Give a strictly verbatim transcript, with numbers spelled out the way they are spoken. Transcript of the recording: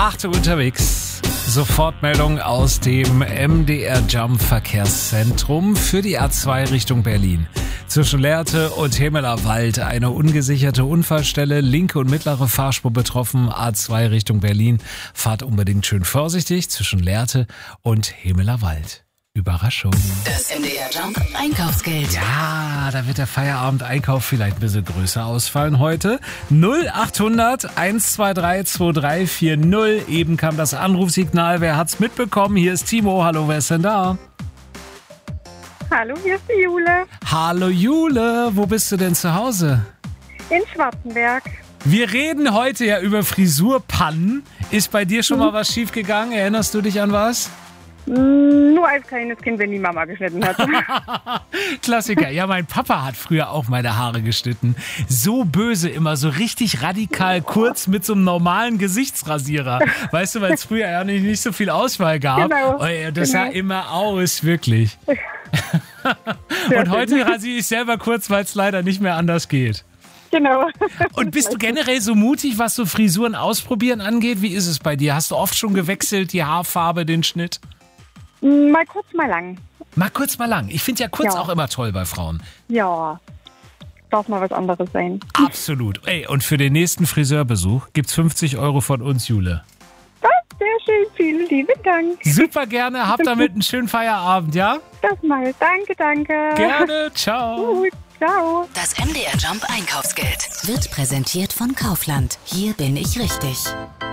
Achtung unterwegs. Sofortmeldung aus dem M D R Jump Verkehrszentrum für die A zwei Richtung Berlin. Zwischen Lehrte und Hemeler Wald eine ungesicherte Unfallstelle, linke und mittlere Fahrspur betroffen, A zwei Richtung Berlin. Fahrt unbedingt schön vorsichtig zwischen Lehrte und Hemeler Wald. Überraschung. Das M D R Jump Einkaufsgeld. Ja, da wird der Feierabend-Einkauf vielleicht ein bisschen größer ausfallen heute. null achthundert eins zwei drei zwei drei vier null. Eben kam das Anrufsignal. Wer hat's mitbekommen? Hier ist Timo. Hallo, wer ist denn da? Hallo, hier ist die Jule. Hallo Jule, wo bist du denn zu Hause? In Schwarzenberg. Wir reden heute ja über Frisurpannen. Ist bei dir schon mal was schiefgegangen? Erinnerst du dich an was? Nur als kleines Kind, wenn die Mama geschnitten hat. Klassiker. Ja, mein Papa hat früher auch meine Haare geschnitten. So böse immer, so richtig radikal kurz mit so einem normalen Gesichtsrasierer. Weißt du, weil es früher ja nicht, nicht so viel Auswahl gab. Genau. Oh, ja, das sah Genau. immer aus, wirklich. Und heute rasiere ich selber kurz, weil es leider nicht mehr anders geht. Genau. Und bist du generell so mutig, was so Frisuren ausprobieren angeht? Wie ist es bei dir? Hast du oft schon gewechselt, die Haarfarbe, den Schnitt? Mal kurz, mal lang. Mal kurz, mal lang. Ich finde ja kurz Ja. auch immer toll bei Frauen. Ja, darf mal was anderes sein. Absolut. Ey, und für den nächsten Friseurbesuch gibt's fünfzig Euro von uns, Jule. Das ist sehr schön, vielen lieben Dank. Super gerne. Habt damit einen schönen Feierabend, ja? Das mal. Danke, danke. Gerne. Ciao. Gut, ciao. Das M D R Jump Einkaufsgeld wird präsentiert von Kaufland. Hier bin ich richtig.